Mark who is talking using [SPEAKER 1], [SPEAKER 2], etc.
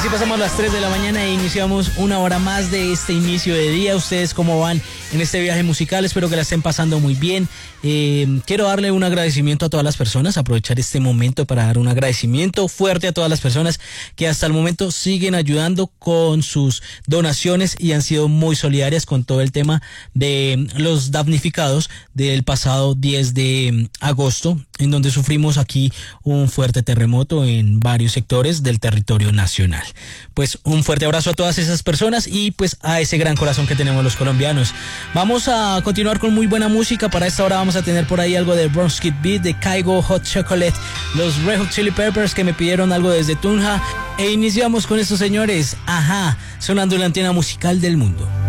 [SPEAKER 1] Así pasamos las 3 de la mañana e iniciamos una hora más de este inicio de día. ¿Ustedes cómo van en este viaje musical? Espero que la estén pasando muy bien. Quiero darle un agradecimiento a todas las personas, aprovechar este momento para dar un agradecimiento fuerte a todas las personas que hasta el momento siguen ayudando con sus donaciones y han sido muy solidarias con todo el tema de los damnificados del pasado 10 de agosto, en donde sufrimos aquí un fuerte terremoto en varios sectores del territorio nacional. Pues un fuerte abrazo a todas esas personas y pues a ese gran corazón que tenemos los colombianos. Vamos a continuar con muy buena música. Para esta hora vamos a tener por ahí algo de Bronx Kid Beat, de Kygo, Hot Chocolate, los Red Hot Chili Peppers que me pidieron algo desde Tunja, e iniciamos con estos señores, Ajá, sonando en la antena musical del mundo.